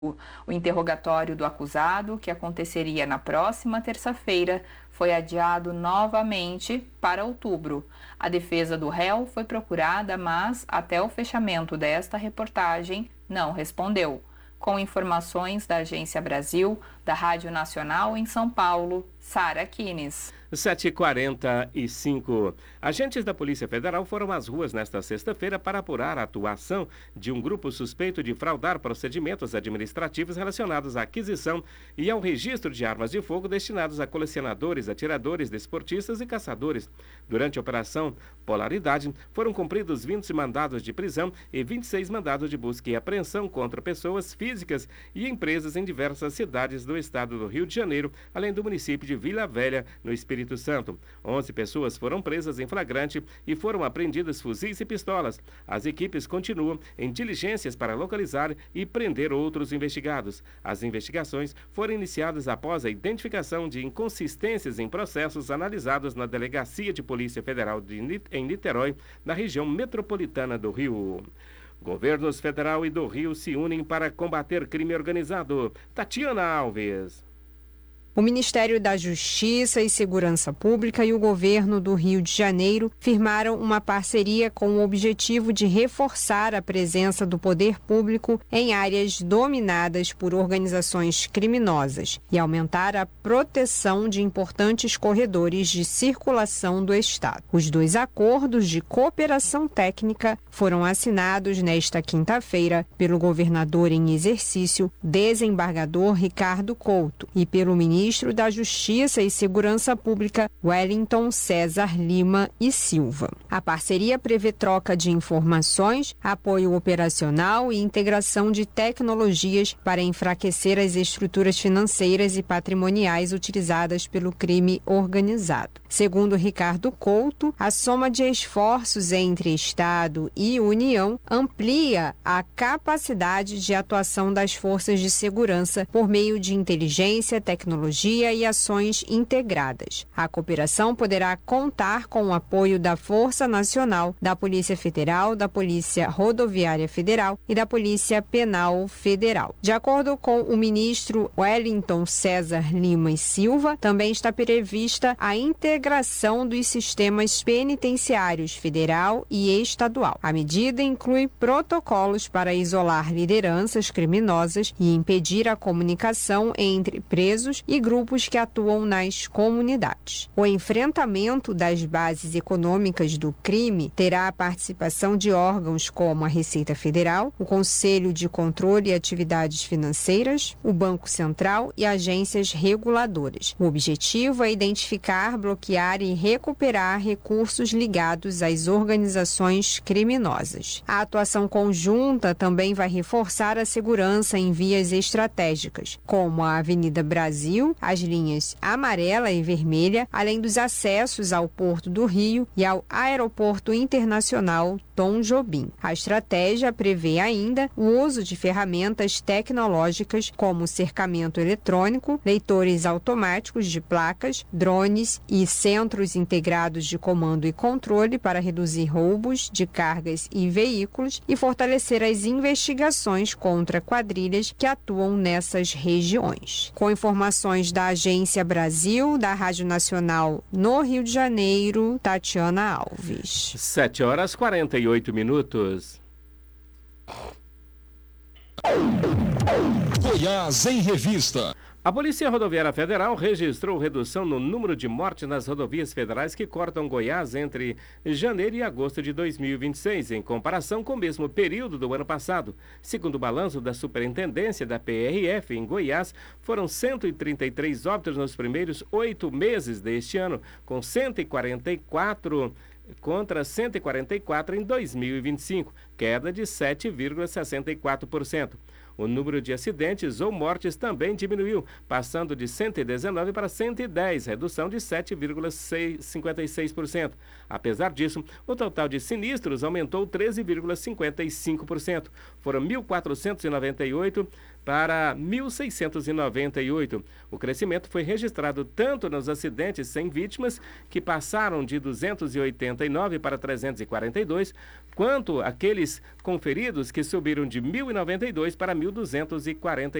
O interrogatório do acusado, que aconteceria na próxima terça-feira, foi adiado novamente para outubro. A defesa do réu foi procurada, mas, até o fechamento desta reportagem, não respondeu. Com informações da Agência Brasil, da Rádio Nacional em São Paulo, Sara Kines. 7h45. Agentes da Polícia Federal foram às ruas nesta sexta-feira para apurar a atuação de um grupo suspeito de fraudar procedimentos administrativos relacionados à aquisição e ao registro de armas de fogo destinados a colecionadores, atiradores, desportistas e caçadores. Durante a Operação Polaridade, foram cumpridos 20 mandados de prisão e 26 mandados de busca e apreensão contra pessoas físicas e empresas em diversas cidades do estado do Rio de Janeiro, além do município de Vila Velha, no Espírito Santo. 11 pessoas foram presas em flagrante e foram apreendidas fuzis e pistolas. As equipes continuam em diligências para localizar e prender outros investigados. As investigações foram iniciadas após a identificação de inconsistências em processos analisados na Delegacia de Polícia Federal em Niterói, na região metropolitana do Rio. Governos federal e do Rio se unem para combater crime organizado. Tatiana Alves. O Ministério da Justiça e Segurança Pública e o governo do Rio de Janeiro firmaram uma parceria com o objetivo de reforçar a presença do poder público em áreas dominadas por organizações criminosas e aumentar a proteção de importantes corredores de circulação do Estado. Os 2 acordos de cooperação técnica foram assinados nesta quinta-feira pelo governador em exercício, desembargador Ricardo Couto, e pelo ministro da Justiça e Segurança Pública, Wellington César Lima e Silva. A parceria prevê troca de informações, apoio operacional e integração de tecnologias para enfraquecer as estruturas financeiras e patrimoniais utilizadas pelo crime organizado. Segundo Ricardo Couto, a soma de esforços entre Estado e União amplia a capacidade de atuação das forças de segurança por meio de inteligência, tecnologia e ações integradas. A cooperação poderá contar com o apoio da Força Nacional, da Polícia Federal, da Polícia Rodoviária Federal e da Polícia Penal Federal. De acordo com o ministro Wellington César Lima e Silva, também está prevista a integração dos sistemas penitenciários federal e estadual. A medida inclui protocolos para isolar lideranças criminosas e impedir a comunicação entre presos e grupos que atuam nas comunidades. O enfrentamento das bases econômicas do crime terá a participação de órgãos como a Receita Federal, o Conselho de Controle e Atividades Financeiras, o Banco Central e agências reguladoras. O objetivo é identificar, bloquear e recuperar recursos ligados às organizações criminosas. A atuação conjunta também vai reforçar a segurança em vias estratégicas, como a Avenida Brasil, as linhas amarela e vermelha, além dos acessos ao Porto do Rio e ao Aeroporto Internacional Tom Jobim. A estratégia prevê ainda o uso de ferramentas tecnológicas como cercamento eletrônico, leitores automáticos de placas, drones e centros integrados de comando e controle para reduzir roubos de cargas e veículos e fortalecer as investigações contra quadrilhas que atuam nessas regiões. Com informações da Agência Brasil, da Rádio Nacional no Rio de Janeiro, Tatiana Alves. 7h48. Goiás em Revista. A Polícia Rodoviária Federal registrou redução no número de mortes nas rodovias federais que cortam Goiás entre janeiro e agosto de 2026, em comparação com o mesmo período do ano passado. Segundo o balanço da Superintendência da PRF em Goiás, foram 133 óbitos nos primeiros 8 meses deste ano, com 144 contra 144 em 2025, queda de 7,64%. O número de acidentes ou mortes também diminuiu, passando de 119 para 110, redução de 7,56%. Apesar disso, o total de sinistros aumentou 13,55%. Foram 1.498 para 1.698. O crescimento foi registrado tanto nos acidentes sem vítimas, que passaram de 289 para 342, quanto aqueles com feridos, que subiram de 1.092 para 1.240.